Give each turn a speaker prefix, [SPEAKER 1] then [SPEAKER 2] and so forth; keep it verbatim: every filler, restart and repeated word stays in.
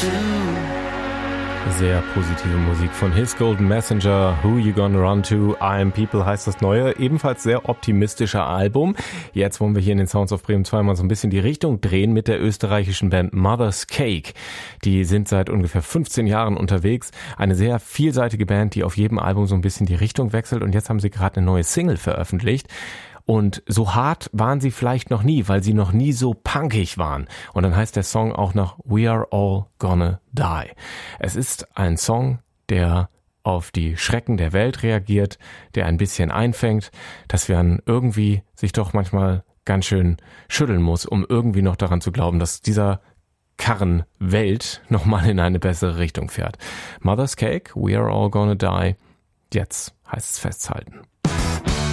[SPEAKER 1] Sehr positive Musik von His Golden Messenger, Who You Gonna Run To, I Am People heißt das neue, ebenfalls sehr optimistische Album. Jetzt wollen wir hier in den Sounds of Bremen zweimal so ein bisschen die Richtung drehen mit der österreichischen Band Mother's Cake. Die sind seit ungefähr fünfzehn Jahren unterwegs, eine sehr vielseitige Band, die auf jedem Album so ein bisschen die Richtung wechselt, und jetzt haben sie gerade eine neue Single veröffentlicht. Und so hart waren sie vielleicht noch nie, weil sie noch nie so punkig waren. Und dann heißt der Song auch noch We Are All Gonna Die. Es ist ein Song, der auf die Schrecken der Welt reagiert, der ein bisschen einfängt, dass man irgendwie sich doch manchmal ganz schön schütteln muss, um irgendwie noch daran zu glauben, dass dieser Karren Welt nochmal in eine bessere Richtung fährt. Mother's Cake, We Are All Gonna Die. Jetzt heißt es festhalten.